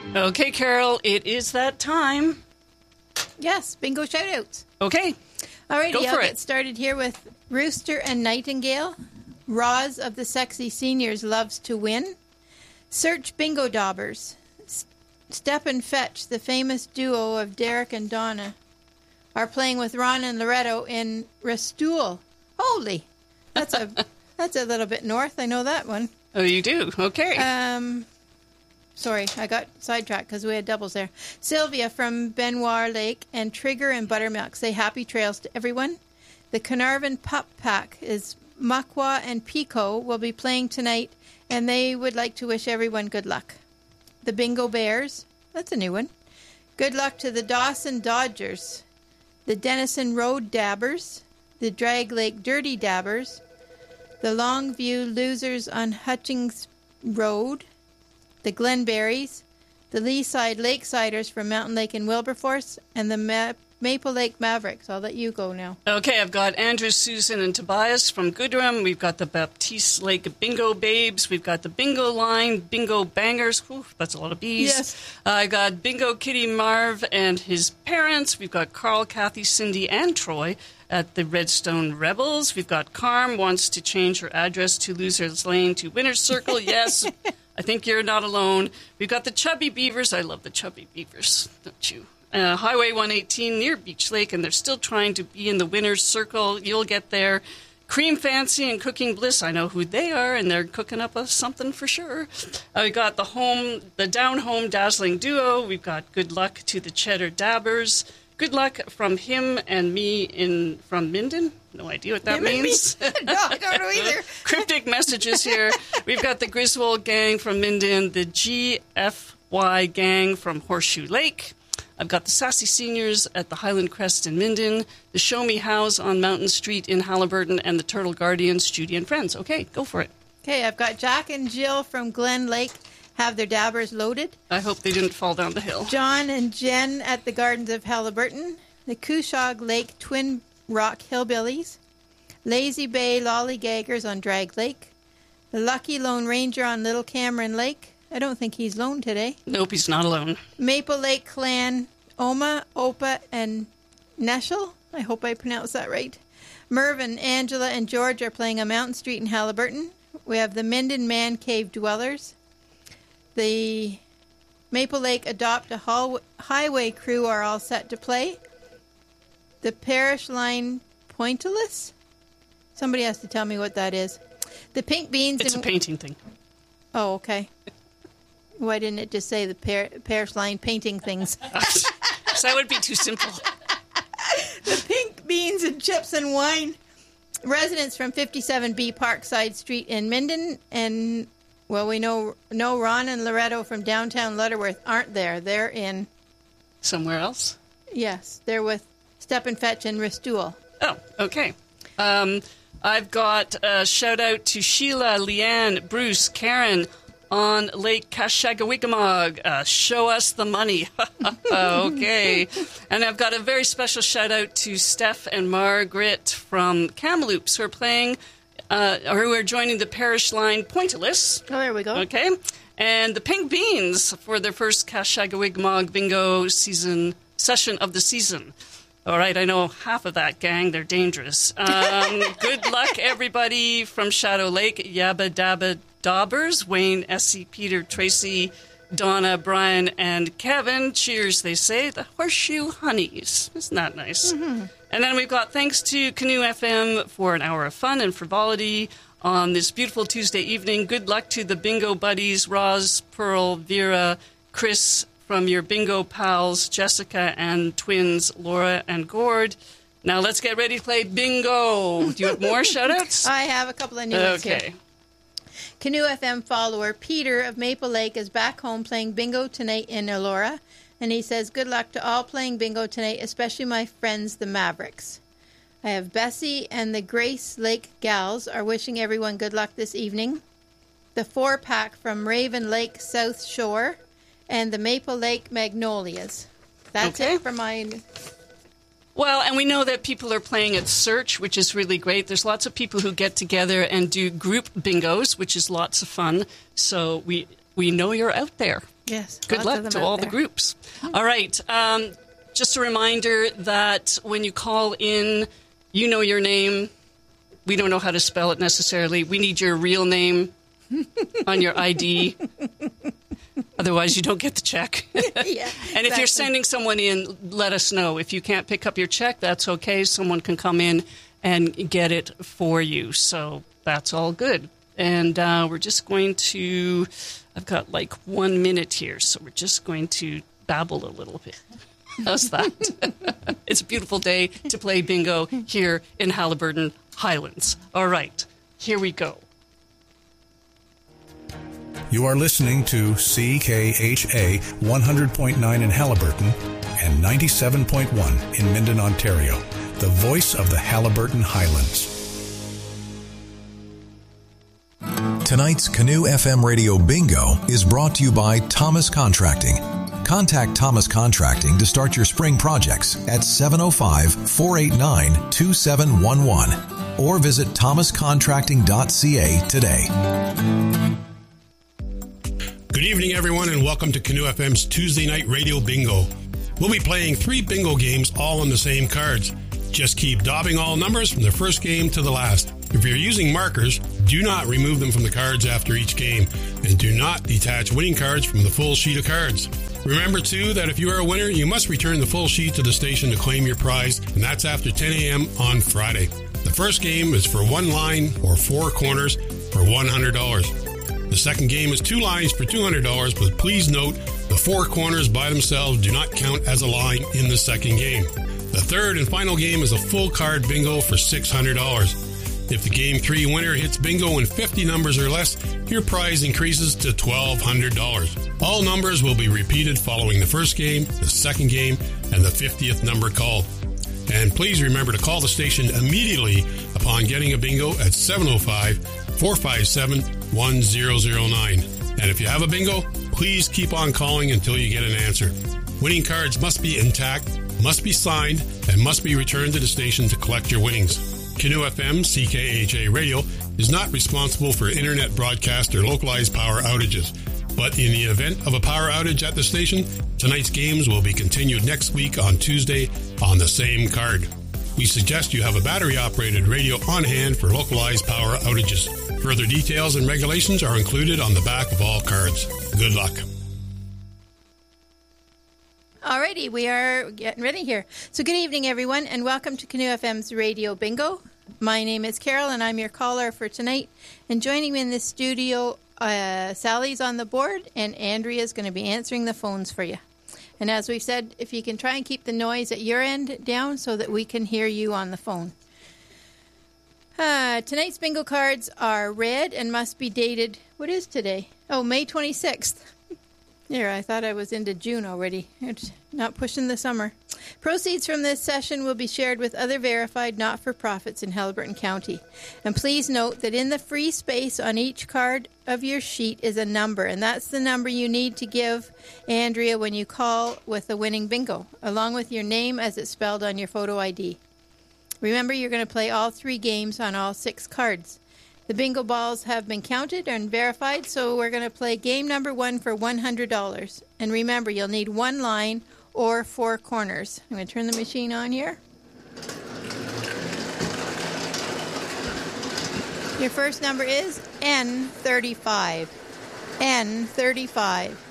Okay, Carol, it is that time. Yes, bingo shout-outs. Okay. Alrighty, Go for I'll it. get started here with Rooster and Nightingale. Roz of the Sexy Seniors loves to win. Search bingo daubers. Step and Fetch, the famous duo of Derek and Donna, are playing with Ron and Loretto in Restool. Holy, that's a little bit north. I know that one. Oh, you do? Okay. Sorry, I got sidetracked because we had doubles there. Sylvia from Benoit Lake and Trigger and Buttermilk say happy trails to everyone. The Carnarvon Pup Pack is Makwa and Pico will be playing tonight, and they would like to wish everyone good luck. The Bingo Bears, that's a new one. Good luck to the Dawson Dodgers, the Denison Road Dabbers, the Drag Lake Dirty Dabbers, the Longview Losers on Hutchings Road, the Glenberries, the Leaside Lakesiders from Mountain Lake and Wilberforce, and the Maple Lake Mavericks. I'll let you go now. Okay, I've got Andrew, Susan, and Tobias from Goodrum. We've got the Baptiste Lake Bingo Babes. We've got the Bingo Line Bingo Bangers. Whew, that's a lot of B's. Yes. I got Bingo Kitty Marv and his parents. We've got Carl, Kathy, Cindy, and Troy at the Redstone Rebels. We've got Carm wants to change her address to Losers Lane to Winner's Circle. Yes, I think you're not alone. We've got the Chubby Beavers. I love the Chubby Beavers, don't you? Highway 118 near Beach Lake, and they're still trying to be in the winner's circle. You'll get there. Cream Fancy and Cooking Bliss, I know who they are, and they're cooking up something for sure. We got the Down Home Dazzling Duo. We've got Good Luck to the Cheddar Dabbers. Good luck from him and me from Minden. No idea what that means. No, I don't know either. Cryptic messages here. We've got the Griswold Gang from Minden, the GFY Gang from Horseshoe Lake. I've got the Sassy Seniors at the Highland Crest in Minden, the Show Me Hows on Mountain Street in Halliburton, and the Turtle Guardians, Judy and Friends. Okay, go for it. Okay, I've got Jack and Jill from Glen Lake have their dabbers loaded. I hope they didn't fall down the hill. John and Jen at the Gardens of Halliburton, the Cushog Lake Twin Rock Hillbillies, Lazy Bay Lollygaggers on Drag Lake, the Lucky Lone Ranger on Little Cameron Lake. I don't think he's lone today. Nope, he's not alone. Maple Lake Clan, Oma, Opa, and Neshel. I hope I pronounced that right. Mervyn, Angela, and George are playing on Mountain Street in Halliburton. We have the Minden Man Cave Dwellers. The Maple Lake Adopt a Highway crew are all set to play. The Parish Line Pointillist. Somebody has to tell me what that is. The Pink Beans. It's a painting thing. Oh, okay. Why didn't it just say the Parish Line painting things? So that would be too simple. The Pink Beans and Chips and Wine. Residents from 57B Parkside Street in Minden. And, well, we know Ron and Loretto from downtown Lutterworth aren't there. They're in... Somewhere else? Yes, they're with Step and Fetch and Restool. Oh, okay. I've got a shout-out to Sheila, Leanne, Bruce, Karen on Lake Kashagawigamog. Show us the money. Okay. And I've got a very special shout-out to Steph and Margaret from Kamloops who are playing, who are joining the Parish Line Pointillist. Oh, there we go. Okay. And the Pink Beans for their first Kashagawigamog bingo session of the season. All right, I know half of that gang. They're dangerous. Good luck, everybody from Shadow Lake. Yabba Dabba Daubers, Wayne, Essie, Peter, Tracy, Donna, Brian, and Kevin. Cheers, they say. The Horseshoe Honeys. Isn't that nice? Mm-hmm. And then we've got thanks to Canoe FM for an hour of fun and frivolity on this beautiful Tuesday evening. Good luck to the bingo buddies, Roz, Pearl, Vera, Chris, from your bingo pals, Jessica and twins, Laura and Gord. Now let's get ready to play bingo. Do you have more shout-outs? I have a couple of new ones here. Okay. Canoe FM follower Peter of Maple Lake is back home playing bingo tonight in Elora. And he says, good luck to all playing bingo tonight, especially my friends, the Mavericks. I have Bessie and the Grace Lake Gals are wishing everyone good luck this evening. The 4-pack from Raven Lake South Shore. And the Maple Lake Magnolias. That's okay. it for mine. Well, and we know that people are playing at Search, which is really great. There's lots of people who get together and do group bingos, which is lots of fun. So we know you're out there. Yes. Good luck to all the groups. All right. Just a reminder that when you call in, you know your name. We don't know how to spell it necessarily. We need your real name on your ID. Otherwise, you don't get the check. And if you're sending someone in, let us know. If you can't pick up your check, that's okay. Someone can come in and get it for you. So that's all good. And we're just going to, I've got like 1 minute here, so we're just going to babble a little bit. How's that? It's a beautiful day to play bingo here in Haliburton Highlands. All right, here we go. You are listening to CKHA 100.9 in Haliburton and 97.1 in Minden, Ontario, the voice of the Haliburton Highlands. Tonight's Canoe FM Radio Bingo is brought to you by Thomas Contracting. Contact Thomas Contracting to start your spring projects at 705-489-2711 or visit thomascontracting.ca today. Good evening, everyone, and welcome to Canoe FM's Tuesday Night Radio Bingo. We'll be playing 3 bingo games all on the same cards. Just keep daubing all numbers from the first game to the last. If you're using markers, do not remove them from the cards after each game, and do not detach winning cards from the full sheet of cards. Remember, too, that if you are a winner, you must return the full sheet to the station to claim your prize, and that's after 10 a.m. on Friday. The first game is for 1 line or 4 corners for $100. The second game is 2 lines for $200, but please note the 4 corners by themselves do not count as a line in the second game. The third and final game is a full card bingo for $600. If the Game 3 winner hits bingo in 50 numbers or less, your prize increases to $1,200. All numbers will be repeated following the first game, the second game, and the 50th number called. And please remember to call the station immediately upon getting a bingo at 705-457-1009. And if you have a bingo, please keep on calling until you get an answer. Winning cards must be intact, must be signed, and must be returned to the station to collect your winnings. Canoe FM, CKHA Radio, is not responsible for internet broadcast or localized power outages. But in the event of a power outage at the station, tonight's games will be continued next week on Tuesday on the same card. We suggest you have a battery-operated radio on hand for localized power outages. Further details and regulations are included on the back of all cards. Good luck. Alrighty, we are getting ready here. So good evening, everyone, and welcome to Canoe FM's Radio Bingo. My name is Carol, and I'm your caller for tonight. And joining me in the studio, Sally's on the board, and Andrea's going to be answering the phones for you. And as we've said, if you can try and keep the noise at your end down so that we can hear you on the phone. Tonight's bingo cards are red and must be dated, what is today? Oh, May 26th. There, I thought I was into June already. It's not pushing the summer. Proceeds from this session will be shared with other verified not-for-profits in Haliburton County. And please note that in the free space on each card of your sheet is a number, and that's the number you need to give Andrea when you call with the winning bingo, along with your name as it's spelled on your photo ID. Remember, you're going to play all 3 games on all 6 cards. The bingo balls have been counted and verified, so we're going to play game number 1 for $100. And remember, you'll need 1 line or 4 corners. I'm going to turn the machine on here. Your first number is N35. N35.